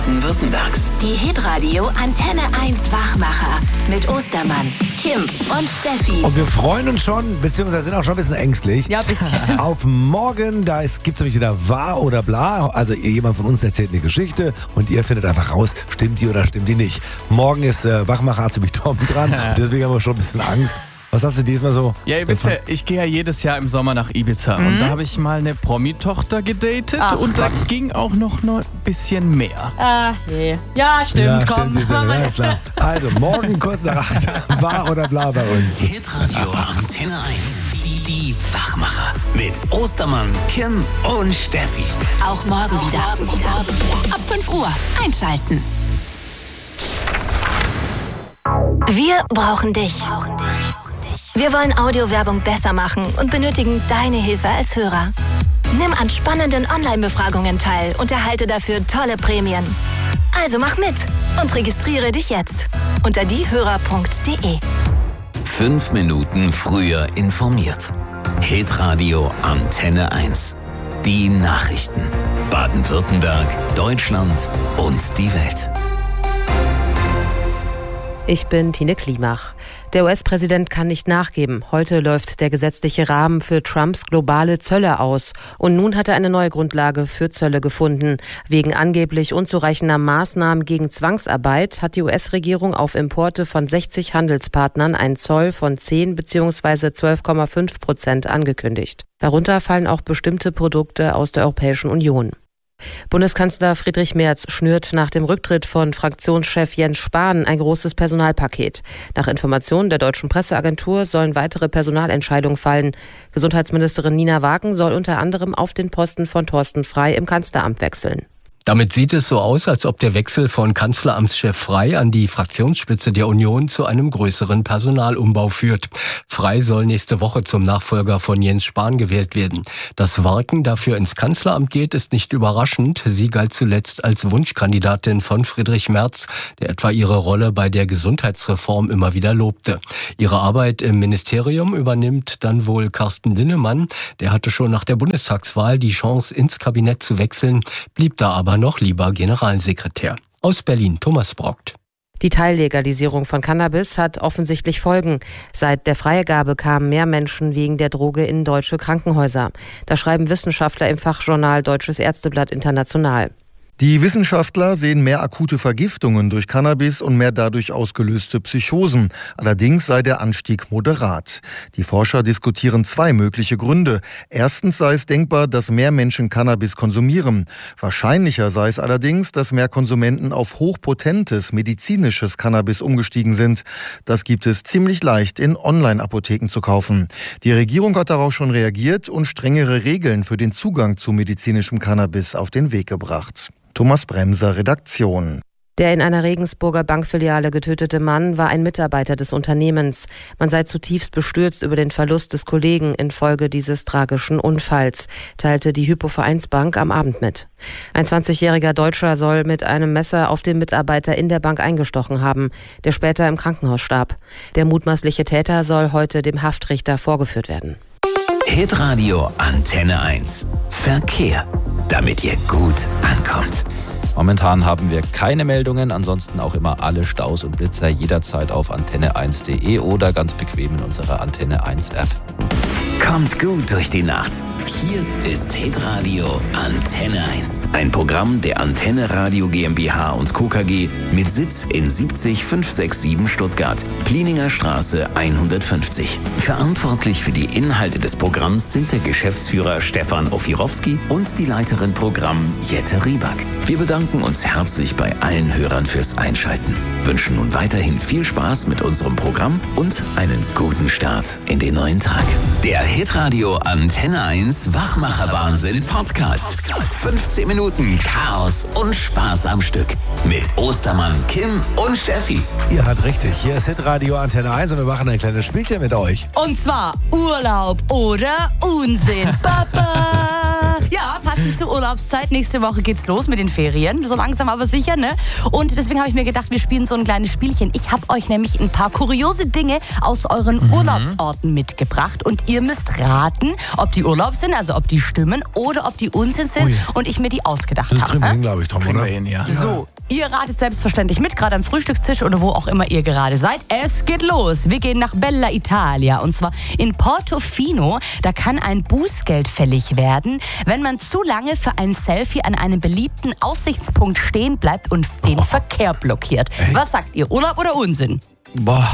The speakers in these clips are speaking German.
Baden-Württembergs. Die Hitradio Antenne 1 Wachmacher mit Ostermann, Kim und Steffi. Und wir freuen uns schon, beziehungsweise sind auch schon ein bisschen ängstlich. Ja, ein bisschen. Auf morgen, da gibt es nämlich wieder wahr oder bla. Also jemand von uns erzählt eine Geschichte und ihr findet einfach raus, stimmt die oder stimmt die nicht. Morgen ist Wachmacher Azubik Tom dran, deswegen haben wir schon ein bisschen Angst. Was hast du diesmal so? Ja, ihr wisst ja, ich gehe ja jedes Jahr im Sommer nach Ibiza. Und da habe ich mal eine Promi-Tochter gedatet. Und da ging auch noch ein bisschen mehr. Nee. Ja, stimmt, Ja, komm. stimmt, ja, ist klar. Also, morgen kurz nach 8, wahr oder bla bei uns. Hitradio Antenne 1. Die Wachmacher. Mit Ostermann, Kim und Steffi. Auch morgen wieder. Ab 5 Uhr einschalten. Wir brauchen dich. Wir wollen Audiowerbung besser machen und benötigen deine Hilfe als Hörer. Nimm an spannenden Online-Befragungen teil und erhalte dafür tolle Prämien. Also mach mit und registriere dich jetzt unter diehörer.de. 5 Minuten früher informiert. Hitradio Antenne 1. Die Nachrichten. Baden-Württemberg, Deutschland und die Welt. Ich bin Tine Klimach. Der US-Präsident kann nicht nachgeben. Heute läuft der gesetzliche Rahmen für Trumps globale Zölle aus. Und nun hat er eine neue Grundlage für Zölle gefunden. Wegen angeblich unzureichender Maßnahmen gegen Zwangsarbeit hat die US-Regierung auf Importe von 60 Handelspartnern einen Zoll von 10 bzw. 12,5% angekündigt. Darunter fallen auch bestimmte Produkte aus der Europäischen Union. Bundeskanzler Friedrich Merz schnürt nach dem Rücktritt von Fraktionschef Jens Spahn ein großes Personalpaket. Nach Informationen der Deutschen Presseagentur sollen weitere Personalentscheidungen fallen. Gesundheitsministerin Nina Wagen soll unter anderem auf den Posten von Thorsten Frey im Kanzleramt wechseln. Damit sieht es so aus, als ob der Wechsel von Kanzleramtschef Frey an die Fraktionsspitze der Union zu einem größeren Personalumbau führt. Frey soll nächste Woche zum Nachfolger von Jens Spahn gewählt werden. Dass Wagen dafür ins Kanzleramt geht, ist nicht überraschend. Sie galt zuletzt als Wunschkandidatin von Friedrich Merz, der etwa ihre Rolle bei der Gesundheitsreform immer wieder lobte. Ihre Arbeit im Ministerium übernimmt dann wohl Carsten Linnemann. Der hatte schon nach der Bundestagswahl die Chance, ins Kabinett zu wechseln, blieb da aber noch lieber Generalsekretär. Aus Berlin, Thomas Brockt. Die Teillegalisierung von Cannabis hat offensichtlich Folgen. Seit der Freigabe kamen mehr Menschen wegen der Droge in deutsche Krankenhäuser. Das schreiben Wissenschaftler im Fachjournal Deutsches Ärzteblatt International. Die Wissenschaftler sehen mehr akute Vergiftungen durch Cannabis und mehr dadurch ausgelöste Psychosen. Allerdings sei der Anstieg moderat. Die Forscher diskutieren 2 mögliche Gründe. Erstens sei es denkbar, dass mehr Menschen Cannabis konsumieren. Wahrscheinlicher sei es allerdings, dass mehr Konsumenten auf hochpotentes medizinisches Cannabis umgestiegen sind. Das gibt es ziemlich leicht in Online-Apotheken zu kaufen. Die Regierung hat darauf schon reagiert und strengere Regeln für den Zugang zu medizinischem Cannabis auf den Weg gebracht. Thomas Bremser, Redaktion. Der in einer Regensburger Bankfiliale getötete Mann war ein Mitarbeiter des Unternehmens. Man sei zutiefst bestürzt über den Verlust des Kollegen infolge dieses tragischen Unfalls, teilte die Hypo-Vereinsbank am Abend mit. Ein 20-jähriger Deutscher soll mit einem Messer auf den Mitarbeiter in der Bank eingestochen haben, der später im Krankenhaus starb. Der mutmaßliche Täter soll heute dem Haftrichter vorgeführt werden. Hitradio Antenne 1. Verkehr. Damit ihr gut ankommt. Momentan haben wir keine Meldungen, ansonsten auch immer alle Staus und Blitzer jederzeit auf antenne1.de oder ganz bequem in unserer Antenne 1 App. Kommt gut durch die Nacht. Hier ist Hitradio Antenne 1. Ein Programm der Antenne Radio GmbH und Co. KG mit Sitz in 70567 Stuttgart, Plininger Straße 150. Verantwortlich für die Inhalte des Programms sind der Geschäftsführer Stefan Ofirowski und die Leiterin Programm Jette Rieback. Wir bedanken uns herzlich bei allen Hörern fürs Einschalten. Wünschen nun weiterhin viel Spaß mit unserem Programm und einen guten Start in den neuen Tag. Der Hitradio Antenne 1 Wachmacher-Wahnsinn Podcast. 15 Minuten Chaos und Spaß am Stück. Mit Ostermann, Kim und Steffi. Ihr hört richtig, hier ist Hitradio Antenne 1 und wir machen ein kleines Spielchen mit euch. Und zwar Urlaub oder Unsinn. Papa. Ja, passt passend zur Urlaubszeit. Nächste Woche geht's los mit den Ferien. So langsam aber sicher, ne? Und deswegen habe ich mir gedacht, wir spielen so ein kleines Spielchen. Ich habe euch nämlich ein paar kuriose Dinge aus euren Urlaubsorten mitgebracht. Und ihr müsst raten, ob die Urlaub sind, also ob die stimmen oder ob die Unsinn sind. Und ich mir die ausgedacht habe. Das kriegen wir hin, glaube ich, Tom, oder? So, ihr ratet selbstverständlich mit, gerade am Frühstückstisch oder wo auch immer ihr gerade seid. Es geht los. Wir gehen nach Bella Italia und zwar in Portofino. Da kann ein Bußgeld fällig werden, wenn man zu lange für ein Selfie an einem beliebten Aussichtspunkt stehen bleibt und den Verkehr blockiert. Echt? Was sagt ihr, Urlaub oder Unsinn? Boah.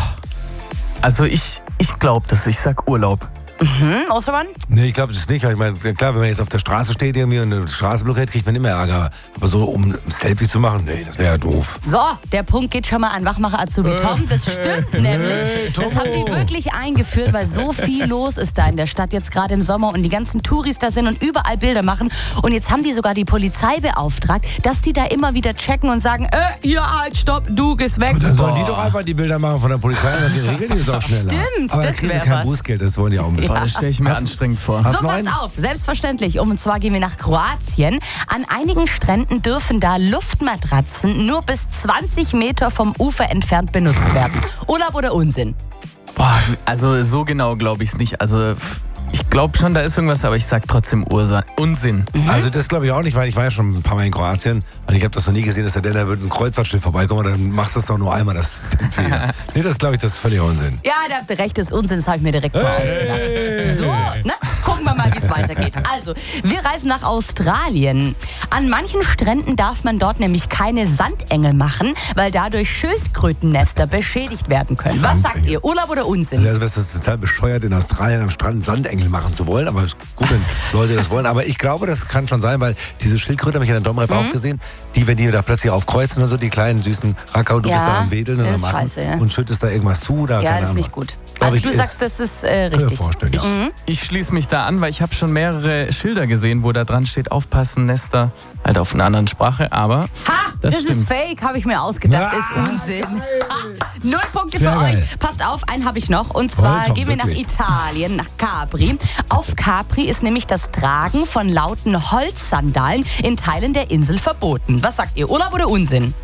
Also ich glaube das. Ich sag Urlaub. Ostermann? Nee, ich glaube das nicht. Ich meine, klar, wenn man jetzt auf der Straße steht irgendwie und eine Straße blockiert, kriegt man immer Ärger. Aber so, um ein Selfie zu machen, nee, das wäre ja doof. So, der Punkt geht schon mal an Wachmacher Azubi Tom. Das stimmt nämlich. Das haben die wirklich eingeführt, weil so viel los ist da in der Stadt jetzt gerade im Sommer und die ganzen Touris da sind und überall Bilder machen. Und jetzt haben die sogar die Polizei beauftragt, dass die da immer wieder checken und sagen, hier, halt, stopp, du gehst weg. Und dann sollen die doch einfach die Bilder machen von der Polizei und dann regeln die es auch schneller. Stimmt, aber das kriegen sie wäre kein was. Bußgeld, das wollen die auch unbedingt. Das stelle ich mir anstrengend vor. So, passt auf, selbstverständlich. Und zwar gehen wir nach Kroatien. An einigen Stränden dürfen da Luftmatratzen nur bis 20 Meter vom Ufer entfernt benutzt werden. Urlaub oder Unsinn? Boah, also so genau glaube ich es nicht. Also ich glaube schon, da ist irgendwas, aber ich sag trotzdem Unsinn. Also das glaube ich auch nicht, weil ich war ja schon ein paar Mal in Kroatien und ich habe das noch nie gesehen, dass da wird ein Kreuzfahrtschiff vorbeikommen und dann machst du das doch nur einmal, den Fehler. Nee, das glaube ich, das ist völlig Unsinn. Ja, da habt ihr recht, das ist Unsinn, das habe ich mir direkt mal ausgedacht. So, gucken wir mal, wie es weitergeht. Also, wir reisen nach Australien. An manchen Stränden darf man dort nämlich keine Sandengel machen, weil dadurch Schildkrötennester beschädigt werden können. Was sagt ihr, Urlaub oder Unsinn? Also das ist total bescheuert, in Australien am Strand Sandengel machen zu wollen, aber es ist gut, wenn Leute das wollen. Aber ich glaube, das kann schon sein, weil diese Schildkröte habe ich in der Domrep auch gesehen, wenn die da plötzlich aufkreuzen oder so, die kleinen süßen Rackau, du bist da am Wedeln und, ist scheiße, ja. und schüttest da irgendwas zu. Oder Ja, keine das ist Ahnung. nicht gut. Also du sagst, das ist richtig. Vorstellen, ja. Ich schließe mich da an, weil ich habe schon mehrere Schilder gesehen, wo da dran steht, aufpassen, Nester, halt auf einer anderen Sprache, aber das stimmt. ist fake, habe ich mir ausgedacht, ist Unsinn. 0 Punkte Sehr für geil. euch. Passt auf, einen habe ich noch. Und zwar Tom, gehen wir nach wirklich. Italien, nach Capri. Auf Capri ist nämlich das Tragen von lauten Holzsandalen in Teilen der Insel verboten. Was sagt ihr, Urlaub oder Unsinn?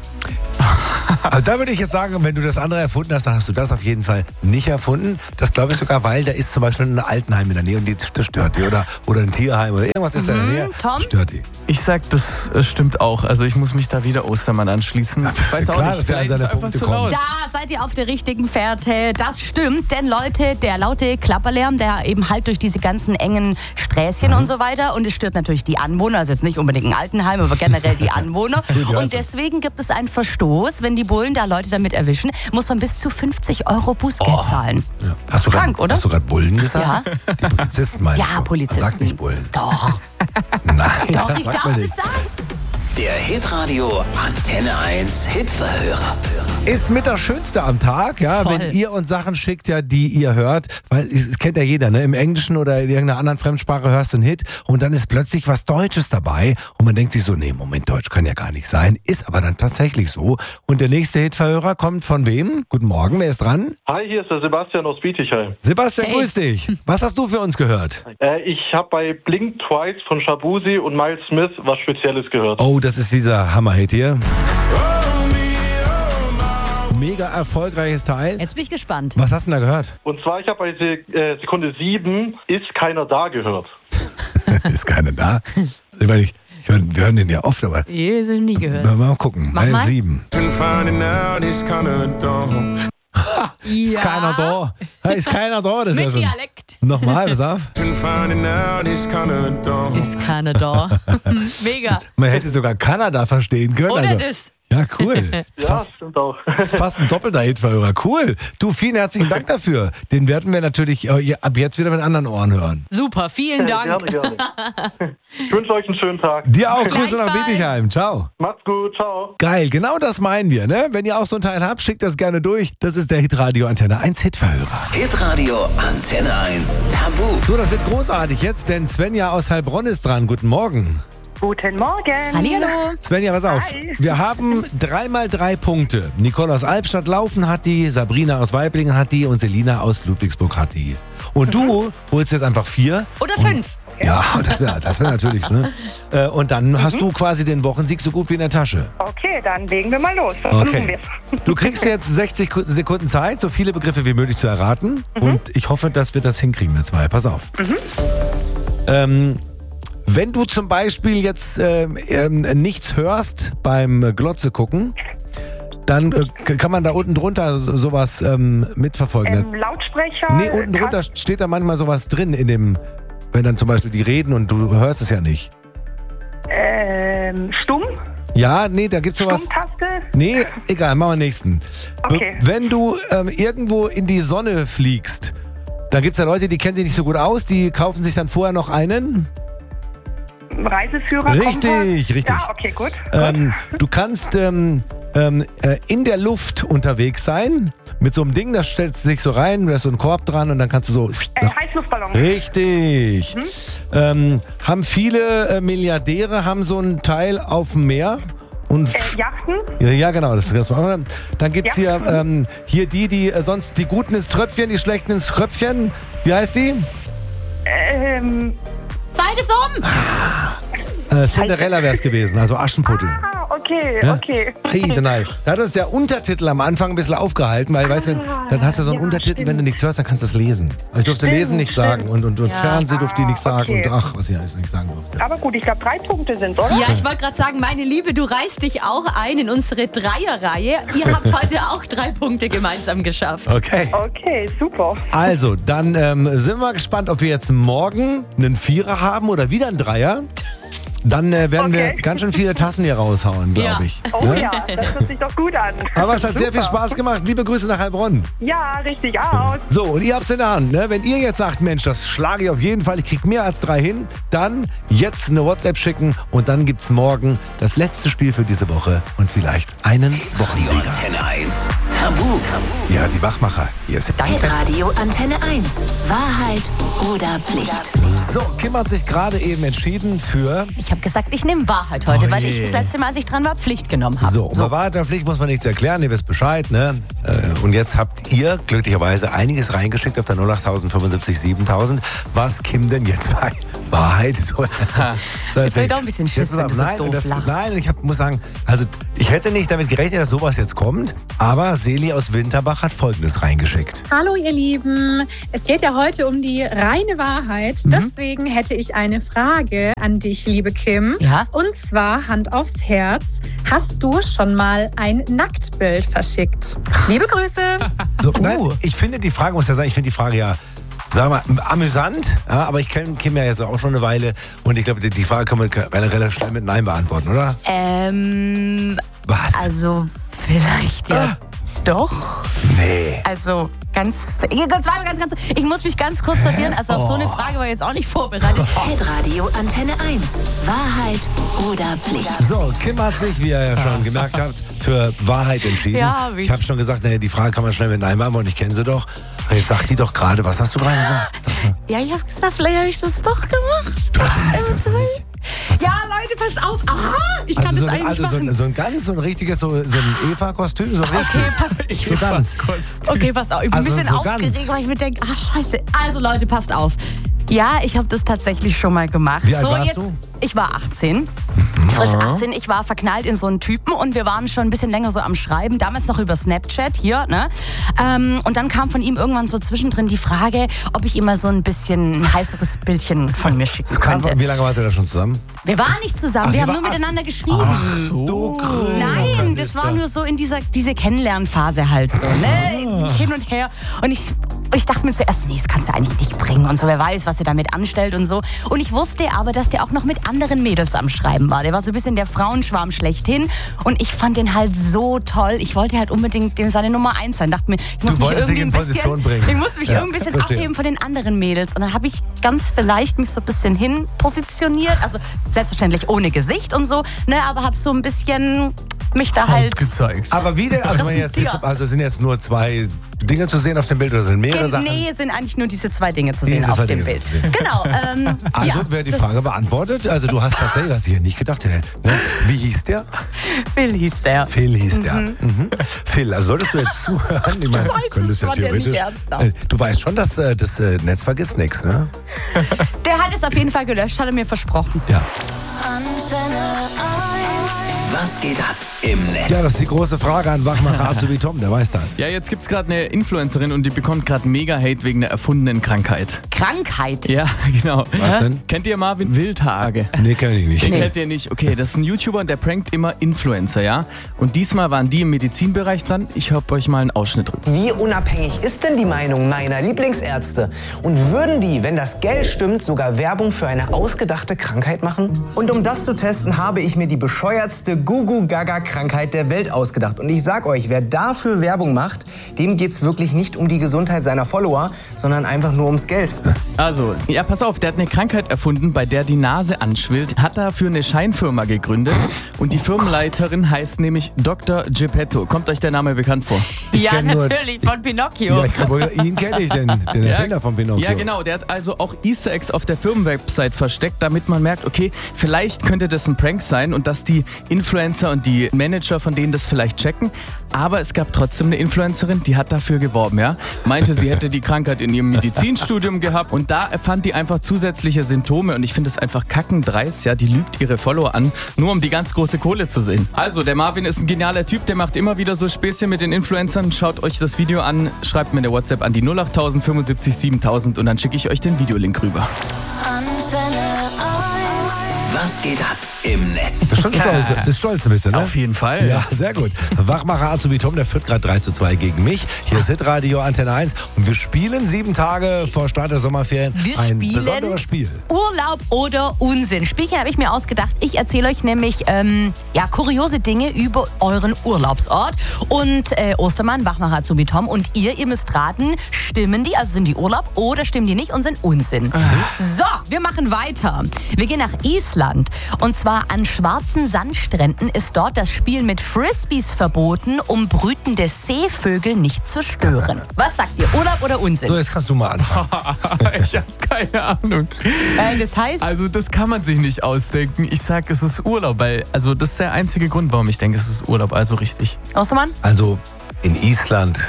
Also da würde ich jetzt sagen, wenn du das andere erfunden hast, dann hast du das auf jeden Fall nicht erfunden. Das glaube ich sogar, weil da ist zum Beispiel ein Altenheim in der Nähe und das stört die. Oder ein Tierheim oder irgendwas ist da in der Nähe. Tom? Stört die. Ich sag, das stimmt auch. Also ich muss mich da wieder Ostermann anschließen. Ich weiß klar, auch dass nicht, der an vielleicht ist seine es einfach Punkte zu kommt. laut. Da seid ihr auf der richtigen Fährte. Das stimmt, denn Leute, der laute Klapperlärm, der eben halt durch diese ganzen engen Sträßchen und so weiter und es stört natürlich die Anwohner, also jetzt nicht unbedingt ein Altenheim, aber generell die Anwohner. Und deswegen gibt es einen Verstoß, wenn die Bullen da Leute damit erwischen, muss man bis zu 50 € Bußgeld zahlen. Ja. Hast du Krank, oder? Hast du gerade Bullen gesagt? Ja. Die Polizisten meinst Ja, du? Polizisten. Sag nicht Bullen. Doch, Nein, doch, das ich sagt darf man das nicht. sagen. Der Hitradio Antenne 1 Hitverhörer. Ist mit das Schönste am Tag, ja, Voll. wenn ihr uns Sachen schickt, ja, die ihr hört, weil es kennt ja jeder, ne? Im Englischen oder in irgendeiner anderen Fremdsprache hörst du einen Hit und dann ist plötzlich was Deutsches dabei und man denkt sich so, nee, Moment, Deutsch kann ja gar nicht sein, ist aber dann tatsächlich so. Und der nächste Hitverhörer kommt von wem? Guten Morgen, wer ist dran? Hi, hier ist der Sebastian aus Bietigheim. Sebastian, Hey. grüß dich. Was hast du für uns gehört? Ich habe bei Blink Twice von Shabuzi und Miles Smith was Spezielles gehört. Oh, das ist dieser Hammer-Hit hier. Mega erfolgreiches Teil. Jetzt bin ich gespannt. Was hast du denn da gehört? Und zwar, ich habe bei Sekunde 7 Ist keiner da gehört. Ist keiner da? Ich meine, wir hören den ja oft, aber Nie gehört. mal gucken. Mach mal. 7. Ist keiner da? Ja, ist keiner da? Das ist ja Mit schon. Dialekt. Nochmal, pass auf. Ist keiner da. Mega. Man hätte sogar Kanada verstehen können. Oder also. das. Ja, cool. Ja, stimmt auch. Das ist fast ein doppelter Hitverhörer. Cool. Du, vielen herzlichen Dank dafür. Den werden wir natürlich ab jetzt wieder mit anderen Ohren hören. Super, vielen Dank. Gerne. Ich wünsche euch einen schönen Tag. Dir auch. Grüße nach Gleichfalls. Bietigheim. Ciao. Macht's gut, ciao. Geil, genau das meinen wir, ne? Wenn ihr auch so ein Teil habt, schickt das gerne durch. Das ist der Hitradio Antenne 1 Hitverhörer. Hitradio Antenne 1 Tabu. So, das wird großartig jetzt, denn Svenja aus Heilbronn ist dran. Guten Morgen. Guten Morgen. Hallihallo. Svenja, pass auf. Hi. Wir haben 3x3 Punkte. Nicole aus Albstadt Laufen hat die, Sabrina aus Weiblingen hat die und Selina aus Ludwigsburg hat die. Und du holst jetzt einfach 4. Oder 5. Ja, das wär natürlich, ne? Und dann hast du quasi den Wochensieg so gut wie in der Tasche. Okay, dann legen wir mal los. Versuchen wir's. Du kriegst jetzt 60 Sekunden Zeit, so viele Begriffe wie möglich zu erraten. Und ich hoffe, dass wir das hinkriegen, wir zwei. Pass auf. Wenn du zum Beispiel jetzt nichts hörst beim Glotze gucken, dann kann man da unten drunter sowas mitverfolgen. Lautsprecher? Nee, unten drunter steht da manchmal sowas drin in dem, wenn dann zum Beispiel die reden und du hörst es ja nicht. Stumm? Ja, nee, da gibt's sowas. Stummtaste? Nee, egal, machen wir den nächsten. Okay. Wenn du irgendwo in die Sonne fliegst, dann gibt's ja Leute, die kennen sich nicht so gut aus, die kaufen sich dann vorher noch einen... Reiseführer? Richtig. Ja, okay, gut. Du kannst in der Luft unterwegs sein, mit so einem Ding, da stellst du dich so rein, da ist so ein Korb dran und dann kannst du so... Heißluftballon. Richtig. Haben viele Milliardäre haben so ein Teil auf dem Meer. Und Yachten? Ja, genau. Das ist dann gibt es hier die sonst die Guten ins Tröpfchen, die Schlechten ins Kröpfchen. Wie heißt die? Zeit ist um! Cinderella wäre es gewesen, also Aschenputtel. Okay, Ja? okay. Heidenei. Da hat uns der Untertitel am Anfang ein bisschen aufgehalten, weil, weißt du, dann hast du so einen Untertitel, wenn du nichts hörst, dann kannst du es lesen. Aber ich durfte lesen nicht sagen und Fernsehen durfte ich nicht sagen und was ich alles nicht sagen durfte. Aber gut, ich glaube 3 Punkte sind, oder? Ja, ich wollte gerade sagen, meine Liebe, du reißt dich auch ein in unsere Dreierreihe. Ihr habt heute auch 3 Punkte gemeinsam geschafft. Okay. Okay, super. Also, dann sind wir gespannt, ob wir jetzt morgen einen Vierer haben oder wieder einen Dreier. Dann werden wir ganz schön viele Tassen hier raushauen, glaube ich. Oh ja, das hört sich doch gut an. Aber es hat sehr viel Spaß gemacht. Liebe Grüße nach Heilbronn. Ja, richtig aus. So, und ihr habt's in der Hand. Ne? Wenn ihr jetzt sagt, Mensch, das schlage ich auf jeden Fall, ich krieg mehr als 3 hin, dann jetzt eine WhatsApp schicken und dann gibt's morgen das letzte Spiel für diese Woche und vielleicht einen Wochensieger. Antenne 1. Tabu. Ja, die Wachmacher. Hier ist Radio Antenne 1. Wahrheit oder Pflicht? So, Kim hat sich gerade eben entschieden für... Ich habe gesagt, ich nehme Wahrheit heute, weil ich das letzte Mal, als ich dran war, Pflicht genommen habe. So, bei Wahrheit oder Pflicht muss man nichts erklären, ihr wisst Bescheid, ne? Und jetzt habt ihr glücklicherweise einiges reingeschickt auf der 08075 7000. Was Kim denn jetzt bei Wahrheit? So, jetzt will ich doch ein bisschen Schiss, wenn du so doof lachst. Nein, ich muss sagen, also ich hätte nicht damit gerechnet, dass sowas jetzt kommt, aber Seli aus Winterbach hat Folgendes reingeschickt. Hallo ihr Lieben, es geht ja heute um die reine Wahrheit, deswegen hätte ich eine Frage an dich, liebe Kim. Ja? Und zwar, Hand aufs Herz, hast du schon mal ein Nacktbild verschickt? Liebe Grüße. So, nein, ich finde die Frage, muss ja sagen, ich finde die Frage ja, sagen wir mal, amüsant, ja, aber ich kenne Kim ja jetzt auch schon eine Weile und ich glaube, die Frage kann man relativ schnell mit Nein beantworten, oder? Was? Also, vielleicht ja doch. Nee. Also, ganz, ich muss mich ganz kurz sortieren, also auf so eine Frage war ich jetzt auch nicht vorbereitet. Radio Antenne 1. Wahrheit oder Pflicht? So, Kim hat sich, wie ihr ja schon gemerkt habt, für Wahrheit entschieden. Ja, ich habe schon gesagt, die Frage kann man schnell mit Nein beantworten, ich kenne sie doch. Jetzt sagt die doch gerade, was hast du gerade gesagt? Ja, ich habe gesagt, vielleicht habe ich das doch gemacht. Ja, Leute, passt auf. Aha, ich kann das eigentlich machen. So ein richtiges, so ein Eva-Kostüm, so richtig. Okay, passt. So ganz. Okay, passt auf. Ich bin ein bisschen aufgeregt, weil ich mir denke, scheiße. Also Leute, passt auf. Ja, ich habe das tatsächlich schon mal gemacht. Wie alt warst du? Ich war 18. Frisch 18. Ich war verknallt in so einen Typen und wir waren schon ein bisschen länger so am Schreiben. Damals noch über Snapchat hier, ne? Und dann kam von ihm irgendwann so zwischendrin die Frage, ob ich ihm mal so ein bisschen ein heißeres Bildchen von mir schicken könnte. Wie lange wart ihr da schon zusammen? Wir waren nicht zusammen, wir haben nur miteinander geschrieben. Du Nein, das war nur so in diese Kennenlernphase halt so, ne? Hin und her. Und ich dachte mir zuerst, nee, das kannst du eigentlich nicht bringen und so, wer weiß, was er damit anstellt und so. Und ich wusste aber, dass der auch noch mit anderen Mädels am Schreiben war. Der war so ein bisschen der Frauenschwarm schlechthin und ich fand den halt so toll. Ich wollte halt unbedingt seine Nummer 1 sein. Dachte mir, ich muss mich irgendwie ein bisschen abheben von den anderen Mädels. Und dann habe ich ganz vielleicht mich so ein bisschen hin positioniert, also selbstverständlich ohne Gesicht und so, ne, aber habe so ein bisschen mich da halt gezeigt. Aber wie denn? Also sind jetzt nur 2 Dinge zu sehen auf dem Bild oder sind mehrere Sachen? Nee, es sind eigentlich nur diese 2 Dinge zu sehen auf dem Bild. Genau. Also wäre die Frage beantwortet. Also du hast tatsächlich, was ich hier nicht gedacht hätte. Ne? Wie hieß der? Phil hieß der. Phil hieß der. Mhm. Phil, also solltest du jetzt zuhören? Ich meine, könntest ja theoretisch. Du weißt schon, dass das Netz vergisst nichts, ne? Der hat es auf jeden Fall gelöscht, hat er mir versprochen. Ja. Antenne 1. Was geht ab im Netz? Ja, das ist die große Frage an Wachmacher Azubi Tom, der weiß das. Ja, jetzt gibt's gerade eine Influencerin und die bekommt gerade mega Hate wegen einer erfundenen Krankheit. Krankheit? Ja, genau. Was denn? Kennt ihr Marvin Wildhage? Nee, kenn ich nicht. Den kennt ihr nicht. Okay, das ist ein YouTuber und der prankt immer Influencer, ja? Und diesmal waren die im Medizinbereich dran. Ich hab euch mal einen Ausschnitt drüber. Wie unabhängig ist denn die Meinung meiner Lieblingsärzte? Und würden die, wenn das Geld stimmt, sogar Werbung für eine ausgedachte Krankheit machen? Und um das zu testen, habe ich mir die bescheuertste Gugu-Gaga-Krankheit der Welt ausgedacht. Und ich sag euch, wer dafür Werbung macht, dem geht's wirklich nicht um die Gesundheit seiner Follower, sondern einfach nur ums Geld. Also, ja, pass auf, der hat eine Krankheit erfunden, bei der die Nase anschwillt, hat dafür eine Scheinfirma gegründet und die Firmenleiterin heißt nämlich Dr. Geppetto. Kommt euch der Name bekannt vor? Ja, natürlich, von Pinocchio. Ja, ihn kenne ich, den Erfinder von Pinocchio. Ja, genau, der hat also auch Easter Eggs auf der Firmenwebsite versteckt, damit man merkt, okay, vielleicht könnte das ein Prank sein und dass die Influencer und die Manager von denen das vielleicht checken. Aber es gab trotzdem eine Influencerin, die hat dafür geworben, ja. Meinte, sie hätte die Krankheit in ihrem Medizinstudium gehabt und da erfand die einfach zusätzliche Symptome und ich finde es einfach kackendreist, ja. Die lügt ihre Follower an, nur um die ganz große Kohle zu sehen. Also, der Marvin ist ein genialer Typ, der macht immer wieder so Späßchen mit den Influencern. Schaut euch das Video an, schreibt mir eine WhatsApp an die 08000 75 7000 und dann schicke ich euch den Videolink rüber. Antenne 1. Was geht ab im Netz? Bist stolz ein bisschen, ne? Auf jeden Fall. Ja, sehr gut. Wachmacher Azubi Tom, der führt gerade 3:2 gegen mich. Hier ist Hitradio Antenne 1 und wir spielen 7 Tage vor Start der Sommerferien ein besonderes Spiel. Urlaub oder Unsinn. Spielchen habe ich mir ausgedacht. Ich erzähle euch nämlich kuriose Dinge über euren Urlaubsort. Und Ostermann, Wachmacher Azubi Tom und ihr müsst raten, stimmen die, also sind die Urlaub oder stimmen die nicht und sind Unsinn. So, wir machen weiter. Wir gehen nach Island und zwar an schwarzen Sandstränden ist dort das Spiel mit Frisbees verboten, um brütende Seevögel nicht zu stören. Was sagt ihr, Urlaub oder Unsinn? So, jetzt kannst du mal anfangen. Ich habe keine Ahnung. Das heißt? Also das kann man sich nicht ausdenken. Ich sag, es ist Urlaub, weil also das ist der einzige Grund, warum ich denke, es ist Urlaub, also richtig. Ostermann? Also in Island.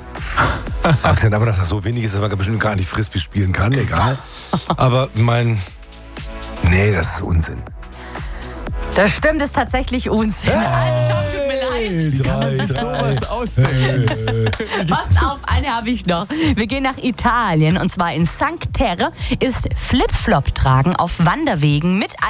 Abgesehen davon, dass das so wenig ist, dass man bestimmt gar nicht Frisbee spielen kann, egal. Aber nee, das ist Unsinn. Das stimmt, ist tatsächlich Unsinn. Also Tom, tut mir leid. Wie kann man sich sowas ausdenken? Passt auf, eine habe ich noch. Wir gehen nach Italien und zwar in Cinque Terre ist Flip-Flop tragen auf Wanderwegen mit